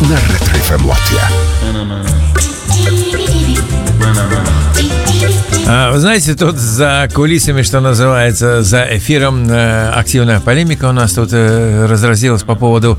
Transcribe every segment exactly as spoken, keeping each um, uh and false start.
на Ретро эф эм Латвия. Вы знаете, тут за кулисами, что называется, за эфиром активная полемика у нас тут разразилась по поводу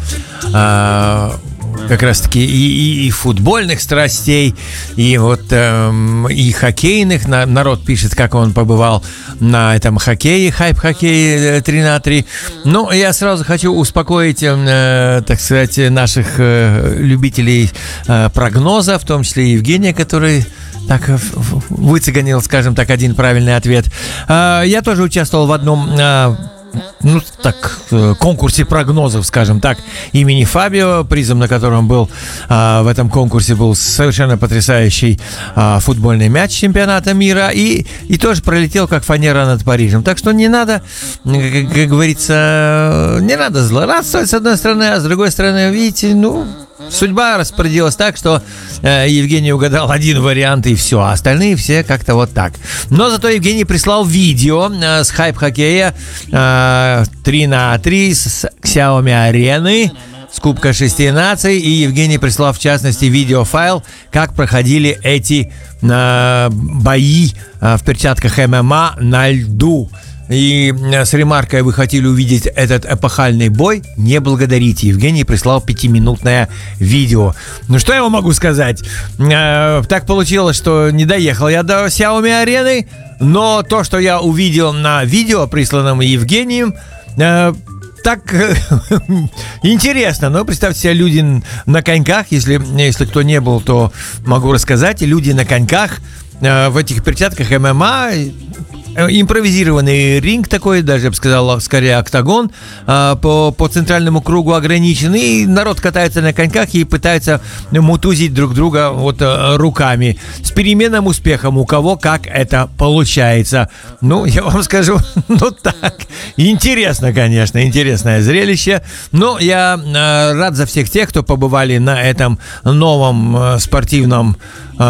как раз-таки и, и, и футбольных страстей, и вот эм, и хоккейных. На, народ пишет, как он побывал на этом хоккее, хайп-хоккее три на три. Ну, я сразу хочу успокоить, э, так сказать, наших э, любителей э, прогноза, в том числе Евгения, который так выцеганил, скажем так, один правильный ответ. Э, я тоже участвовал в одном... Э, ну, так, конкурсе прогнозов, скажем так, имени Фабио, призом на котором был а, в этом конкурсе был совершенно потрясающий а, футбольный мяч чемпионата мира, и, и тоже пролетел как фанера над Парижем. Так что не надо, как, как говорится, не надо злорадствовать с одной стороны, а с другой стороны, видите, ну... Судьба распорядилась так, что э, Евгений угадал один вариант и все, а остальные все как-то вот так. Но зато Евгений прислал видео э, с хайп-хоккея э, три на три с Xiaomi арены, с Кубка шести наций, и Евгений прислал в частности видеофайл, как проходили эти э, бои э, в перчатках эм эм а на льду. И с ремаркой: вы хотели увидеть этот эпохальный бой? Не благодарите. Евгений прислал пятиминутное видео. Ну что я вам могу сказать? Э, так получилось, что не доехал я до Xiaomi арены, но то, что я увидел на видео, присланном Евгением, э, так интересно. Ну, представьте себе, люди на коньках. Если, если кто не был, то могу рассказать. Люди на коньках э, в этих перчатках эм эм а. Импровизированный ринг такой, даже, я бы сказал, скорее октагон, по, по центральному кругу ограничен, и народ катается на коньках и пытается мутузить друг друга вот руками. С переменным успехом, у кого как это получается. Ну, я вам скажу, ну так, интересно, конечно, интересное зрелище. Но я рад за всех тех, кто побывали на этом новом спортивном...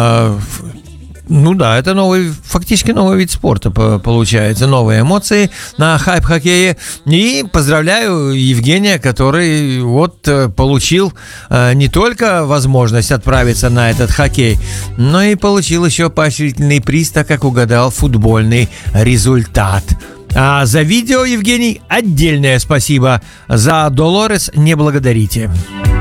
Ну да, это новый, фактически новый вид спорта получается, новые эмоции на хайп-хоккее. И поздравляю Евгения, который вот получил не только возможность отправиться на этот хоккей, но и получил еще поощрительный приз, так как угадал футбольный результат. А за видео, Евгений, отдельное спасибо. За Долорес не благодарите.